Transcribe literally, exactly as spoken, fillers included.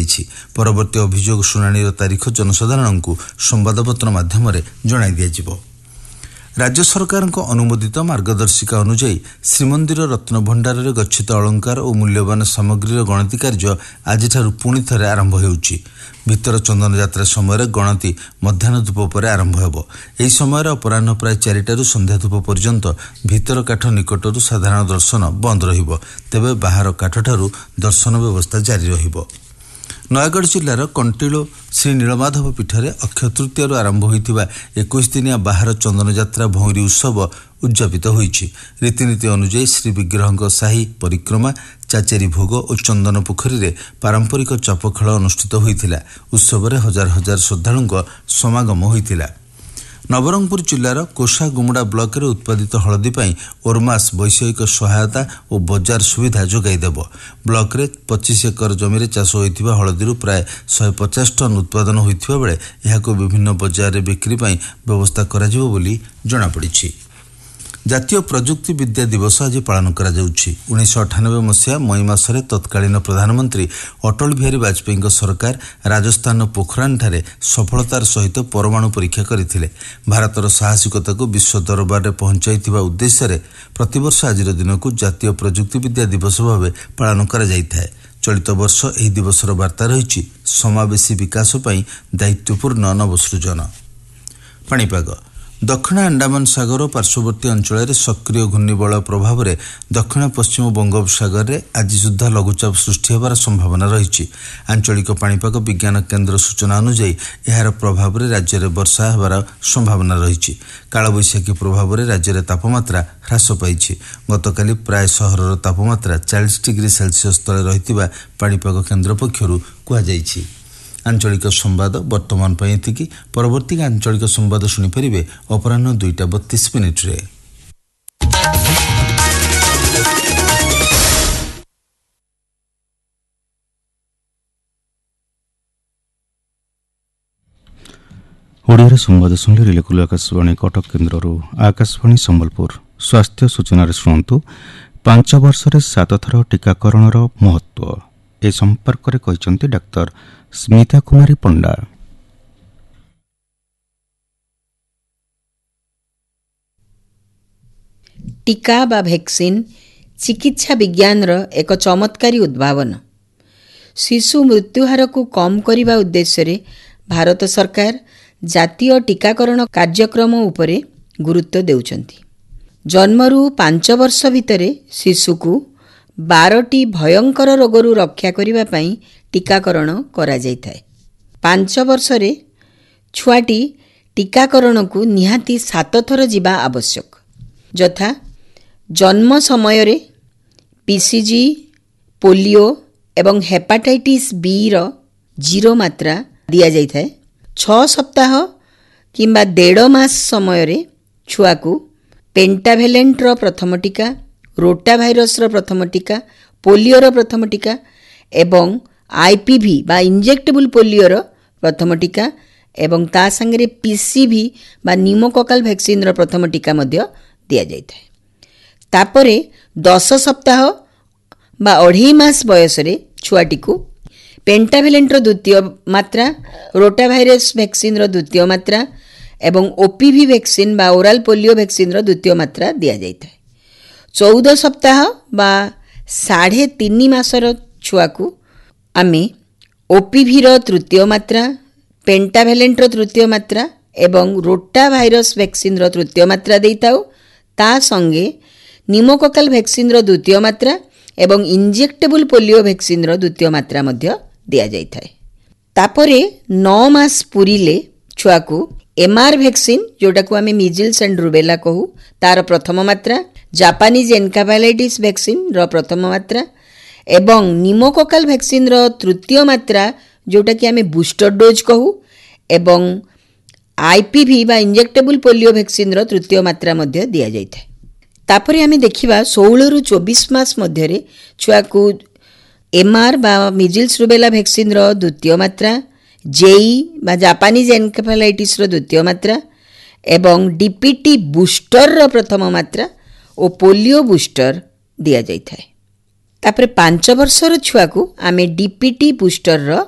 दियाଯାଇଛି। परवर्ती अभियोग शुणाणीर तारीख जनसाधारणଙ୍କୁ संवादपत्र माध्यमରେ जणाई दियाଯିବ। राज्य सरकार अनुमोदित मार्गदर्शिका अनुଯାयी श्रीमंदिर रत्नभंडार गच्छित अलंकार और मूल्यवान सामग्रीर गणति कार्य आज पुणी थे आरंभ होउछि। भितर चंदन यात्रा समय गणति मध्याह्न धूप पर आरंभ होब। यह समय अपराह प्राय चारिटारू संध्या धूप पर्यंत भितर काठ निकटरू साधारण दर्शन बंद रहिब। तेबे बाहर काठ ठारू दर्शन व्यवस्था जारी रहिब। नयगढ़ जिलार कंटिलो श्री नीलमाधव पीठरे अक्षय तृतीय आरंभ होइतिबा इक्कीस दिनिया बाहर चंदन यात्रा भौरी उत्सव उद्यापित होइछि। रीतिनीति अनुଯାयी श्री विग्रह शाही परिक्रमा, चाचेरी भोग और चंदन पोखरी रे पारंपरिक चाप खेल अनुष्ठित होइतिला। उत्सव रे हजार हजार श्रद्धालुଙ୍କ समागम होइतिला। नवरंगपुर जिलार कोषागुमुड़ा ब्लॉक रे उत्पादित हलदी पाई ओरमास वैषयिक सहायता और बजार सुविधा जोगाई देब। ब्लॉक रे पच्चीस एकर जमी रे चाष होइतिबा हलदी प्राय शहे पचास टन उत्पादन होइतिबा बेले एहाको विभिन्न बजार रे बिक्री पाई व्यवस्था कराजिबो बोली जणा पड़िछि। जातीय प्रजुक्ति विद्या दिवस आज पालन करा जाउछि। उन्नीस अठानबे मसीहा मई मासरे तत्कालीन प्रधानमंत्री अटल बिहारी वाजपेयी सरकार राजस्थान पोखरान ठारे सफलतार सहित परमाणु परीक्षा करथिले। भारतर साहसिकता को विश्व दरबार रे पहुंचाइथिबा उद्देश्य रे प्रतिवर्ष आजिर दिन को जातीय प्रजुक्ति विद्या दिवस भाव पालन करा जाइथाय। चलित वर्ष एही दिवसर वार्ता रहिछि समावेशी विकास पई दायित्वपूर्ण नवसृजन। पाणीपाग दक्षिण अंडमान सागर और पार्श्ववर्ती अंचल सक्रिय घूर्णिबलय प्रभाव में दक्षिण पश्चिम बंगोपसागर में आज सुधा लघुचाप सृष्टि होबार संभावना रही। आंचलिक पाणीपाग विज्ञान केन्द्र सूचना अनुଯାयी यार प्रभाव में राज्य में वर्षा होबार संभावना रही। कालबैशाखी प्रभाव में राज्य में तापमात्रा ह्रास पाई। गतकाली प्राय सहर तापमात्रा चालीस डिग्री सेल्सियस तले रही पाणीपाग केन्द्र पक्षर कहुଯାଇଛି। आंचलिक संवाद वर्तमान एतिकी। परवर्ती आंचलिक संवाद शुणिपारे अपराह दुईटा बत्तीस मिनिट रे। ओडिया संवाद शुणिले रिलेकुल आकाशवाणी कटक केन्द्र आकाशवाणी संबलपुर। स्वास्थ्य सूचना शुणु। पांच वर्ष सात थर टीकाकरण महत्व ए संपर्क में कहते डाक्तर स्मिता कुमारी पंडा। टीका बा वैक्सीन चिकित्सा विज्ञान एक चमत्कारी उद्भावन। शिशु मृत्युहार को कम करने उद्देश्य भारत सरकार जातीय टीकाकरण कार्यक्रम उपरे गुरुत्व देउछंती। जन्मरू पांच वर्ष भितरे शिशु को बारटी भयंकर रोगरू रक्षा करने पाई टीकाकरण करा जायथाय। पांच वर्ष रे छुआटी टीकाकरण को निहाती सात थर जीवा आवश्यक। यथा जन्म समय रे पीसीजी, पोलियो एवं हेपाटाइटिस बी रो जीरो मात्रा दिया जायथाय। छह सप्ताह किंबा डेढ़ मास समय रे छुआ को पेंटाभेलेंट रो प्रथम टीका, रोटा भाइरस रो प्रथम टीका, पोलियो रो प्रथम टीका एवं आईपीवी बा इंजेक्टेबल पोलियो रो प्रथम टीका एवं ता संगे पीसीवी बा निमोकोकाल वैक्सीन रो प्रथम टीका मध्य दिया जायथाय। तापरे दस सप्ताह बा अढ़ाई मास बयस रे छुआटी को पेंटाभेलेंट रो द्वितीय मात्रा, रोटा भाइरस वैक्सीन रो द्वितीय मात्रा एवं ओपीवी वैक्सीन बा ओराल पोलियो वैक्सीन रो द्वितीय मात्रा दिया जायथाय। चौदह सप्ताह बा साढ़े तीन मासर छुआ को आमे ओपीवी रो तृतीय मात्रा, पेंटाभेलेंट रो तृतीय मात्रा एवं रोटा भाइरस वैक्सीन रो तृतीय मात्रा देइताउ। ता संगे निमोकोकाल वैक्सीन रो द्वितीय मात्रा एवं इंजेक्टेबल पोलियो वैक्सीन रो द्वितीय मात्रा मध्य दिया जायथाय। तापरे नौ मास पुरीले छुआ को एमआर वैक्सीन जोटा को आमे मिजिल्स एंड रुबेला कहू तार प्रथम मात्रा, जापानीज एनकेफेलाइटिस वैक्सीन रो प्रथम मात्रा एवं निमोकोकाल वैक्सीन रो तृतीय मात्रा जोटा कि आमे बूस्टर डोज कहू एवं आईपीवी बा इंजेक्टेबल पोलियो वैक्सीन रो तृतीय मात्रा मध्य दिया जायथाय। तापरे आमे देखिबा सोलह रु चौबीस मास मध्य रे छुआ को एमआर बा मिजिल्स रुबेला वैक्सीन रो द्वितीय मात्रा, जेई बा जापानीज एनकेफेलाइटिस रो द्वितीय मात्रा एवं डीपीटी बूस्टर रो प्रथम मात्रा और पोलियो बूस्टर दिया जायथाय। तापरे पांच वर्षर छुआ को आमे डीपीटी बूस्टर रो